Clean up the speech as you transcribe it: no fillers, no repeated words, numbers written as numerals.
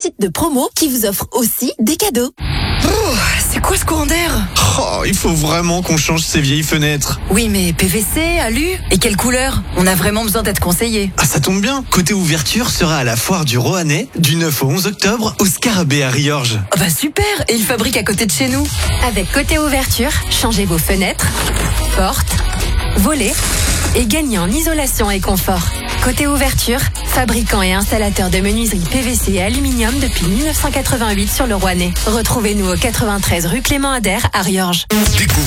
site de promo qui vous offre aussi des cadeaux. C'est quoi ce courant d'air? Oh, il faut vraiment qu'on change ces vieilles fenêtres. Oui, mais PVC, alu? Et quelle couleur? On a vraiment besoin d'être conseillé. Ah, ça tombe bien. Côté ouverture sera à la foire du Roannais du 9 au 11 octobre au Scarabée à Riorges. Oh bah super! Et il fabrique à côté de chez nous. Avec Côté Ouverture, changez vos fenêtres, portes, volets et gagnez en isolation et confort. Côté Ouverture, fabricant et installateur de menuiserie PVC et aluminium depuis 1988 sur le Roannais. Retrouvez-nous au 93 rue Clément Ader à Riorges. Découvrez